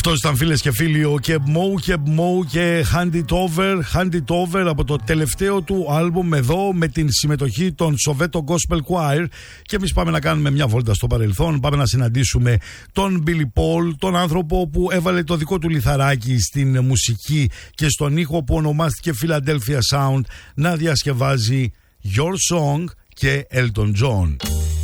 Αυτός ήταν, φίλες και φίλοι, ο Keb Mo και Hand It Over από το τελευταίο του άλμπουμ, εδώ με την συμμετοχή των Soweto Gospel Choir. Και εμείς πάμε να κάνουμε μια βόλτα στο παρελθόν. Πάμε να συναντήσουμε τον Billy Paul, τον άνθρωπο που έβαλε το δικό του λιθαράκι στην μουσική και στον ήχο που ονομάστηκε Philadelphia Sound, να διασκευάζει Your Song και Elton John.